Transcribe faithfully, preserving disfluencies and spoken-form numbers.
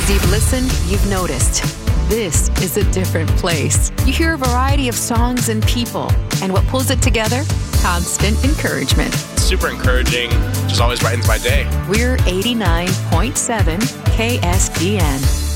As you've listened, you've noticed. This is a different place. You hear a variety of songs and people, and what pulls it together? Constant encouragement. Super encouraging, just always brightens my day. We're eighty-nine point seven K S D N.